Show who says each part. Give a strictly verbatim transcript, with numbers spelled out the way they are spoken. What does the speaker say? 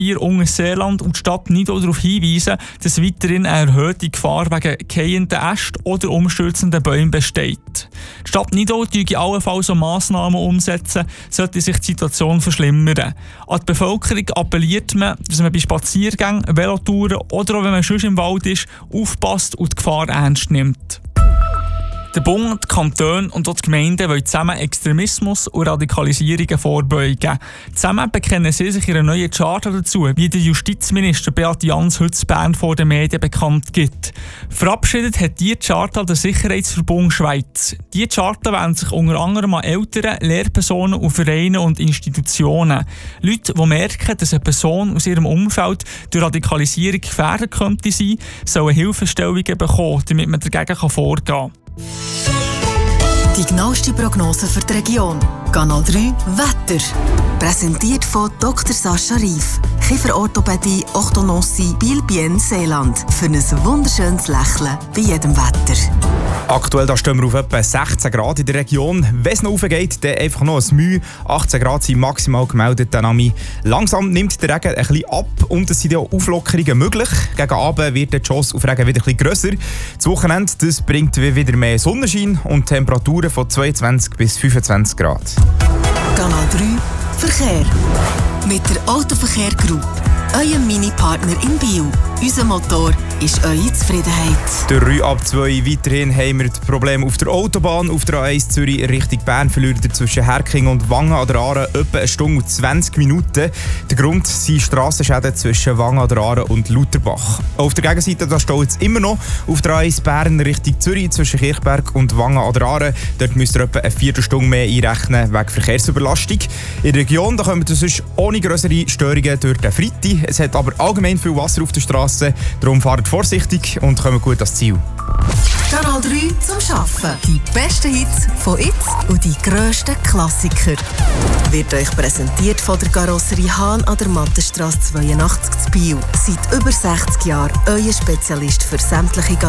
Speaker 1: ihr Unterseeland und die Stadt Nidau darauf hinweisen, dass weiterhin eine erhöhte Gefahr wegen fallenden Ästen oder umstürzenden Bäumen besteht. Die Stadt Nidau würde allenfalls so Massnahmen umsetzen, sollte sich die Situation verschlimmern. An die Bevölkerung appelliert man, dass man bei Spaziergängen, Velotouren oder auch wenn man sonst im Wald ist, aufpasst und die Gefahr ernst nimmt. Der Bund, die Kantone und auch die Gemeinden wollen zusammen Extremismus und Radikalisierungen vorbeugen. Zusammen bekennen sie sich in einer neuen Charta dazu, wie der Justizminister Beat Jans heute in Bern vor den Medien bekannt gibt. Verabschiedet hat diese Charta der Sicherheitsverbund Schweiz. Diese Charta wendet sich unter anderem an Eltern, Lehrpersonen und Vereine und Institutionen. Leute, die merken, dass eine Person aus ihrem Umfeld durch Radikalisierung gefährdet könnte sein, sollen Hilfestellungen bekommen, damit man dagegen vorgehen kann.
Speaker 2: Die genaueste Prognose für die Region. Kanal drei Wetter. Präsentiert von Doktor Sascha Rief. Kieferorthopädie, Orthodontie, Biel-Bienne, Seeland. Für ein wunderschönes Lächeln bei jedem Wetter.
Speaker 3: Aktuell da stehen wir auf etwa sechzehn Grad in der Region. Wenn es noch raufgeht, dann einfach noch ein Mühe. achtzehn Grad sind maximal gemeldet. Dann langsam nimmt der Regen ein bisschen ab und es sind auch Auflockerungen möglich. Gegen Abend wird die Chance auf Regen wieder ein bisschen grösser. Das Wochenende das bringt wieder mehr Sonnenschein und Temperaturen von zweiundzwanzig bis fünfundzwanzig Grad.
Speaker 2: Kanal drei Verkehr. Mit der Autoverkehr Group. Eurem Mini-Partner in Biel. Unser Motor ist eure Zufriedenheit.
Speaker 3: Der Rue ab zwei. Weiterhin haben wir das Problem auf der Autobahn. Auf der A eins Zürich Richtung Bern verliert ihr zwischen Herking und Wangen an der Aare etwa eine Stunde und zwanzig Minuten. Der Grund sind Strassenschäden zwischen Wangen an der Aare und Lutherbach. Auf der Gegenseite da steht es immer noch auf der A eins Bern Richtung Zürich zwischen Kirchberg und Wangen an der Aare. Dort müsst ihr etwa eine Viertelstunde mehr einrechnen wegen Verkehrsüberlastung. In der Region da kommen wir sonst ohne grössere Störungen durch den Freitag. Es hat aber allgemein viel Wasser auf der Straße, darum fahrt vorsichtig und kommt gut ans Ziel.
Speaker 2: Kanal drei zum Arbeiten. Die besten Hits von jetzt und die grössten Klassiker. Wird euch präsentiert von der Karosserie Hahn an der Mattenstrasse zweiundachtzig zu Biel. Seit über sechzig Jahren euer Spezialist für sämtliche